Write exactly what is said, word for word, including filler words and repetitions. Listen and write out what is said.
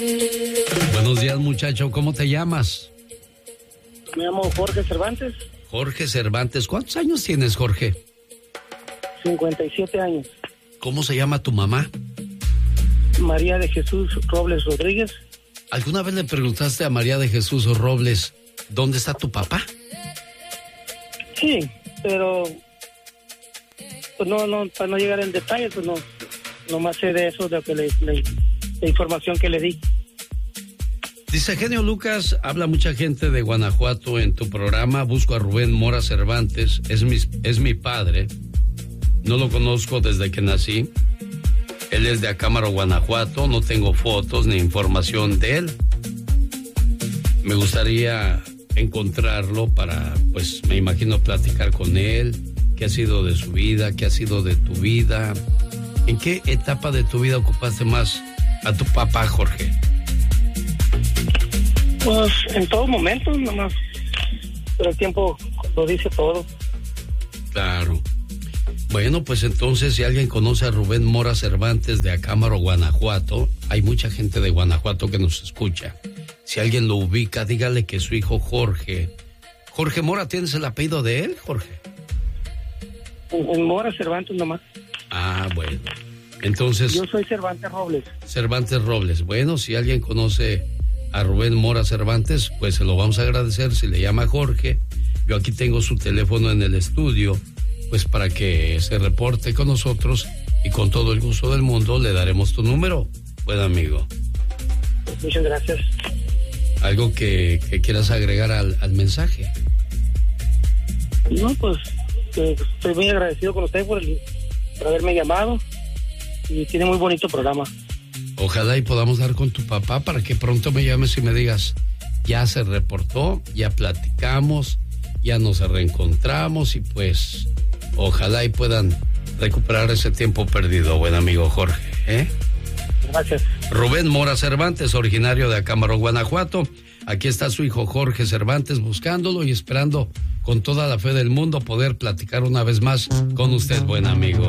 Buenos días, muchacho. ¿Cómo te llamas? Me llamo Jorge Cervantes. Jorge Cervantes. ¿Cuántos años tienes, Jorge? cincuenta y siete años. ¿Cómo se llama tu mamá? María de Jesús Robles Rodríguez. ¿Alguna vez le preguntaste a María de Jesús Robles dónde está tu papá? Sí, pero pues no, no, para no llegar en detalle, pues no, no más sé de eso, de que le, le, la información que le di. Dice Genio Lucas, habla mucha gente de Guanajuato en tu programa. Busco a Rubén Mora Cervantes, es mi, es mi padre. No lo conozco desde que nací. Él es de Acámbaro, Guanajuato. No tengo fotos ni información de él. Me gustaría encontrarlo para, pues, me imagino platicar con él. ¿Qué ha sido de su vida? ¿Qué ha sido de tu vida? ¿En qué etapa de tu vida ocupaste más a tu papá, Jorge? Pues en todo momento, nomás. Pero el tiempo lo dice todo. Claro. Bueno, pues entonces, si alguien conoce a Rubén Mora Cervantes de Acámbaro, Guanajuato, hay mucha gente de Guanajuato que nos escucha. Si alguien lo ubica, dígale que su hijo Jorge... Jorge Mora, ¿tienes el apellido de él, Jorge? En, en Mora Cervantes nomás. Ah, bueno. Entonces... Yo soy Cervantes Robles. Cervantes Robles. Bueno, si alguien conoce a Rubén Mora Cervantes, pues se lo vamos a agradecer si le llama Jorge. Yo aquí tengo su teléfono en el estudio, pues para que se reporte con nosotros y con todo el gusto del mundo le daremos tu número, buen amigo. Muchas gracias. ¿Algo que, que quieras agregar al, al mensaje? No, pues eh, estoy muy agradecido con usted por, el, por haberme llamado y tiene muy bonito programa. Ojalá y podamos dar con tu papá para que pronto me llames y me digas, ya se reportó, ya platicamos, ya nos reencontramos y pues ojalá y puedan recuperar ese tiempo perdido, buen amigo Jorge, ¿eh? Gracias. Rubén Mora Cervantes, originario de Acámbaro, Guanajuato. Aquí está su hijo Jorge Cervantes buscándolo y esperando con toda la fe del mundo poder platicar una vez más con usted, buen amigo.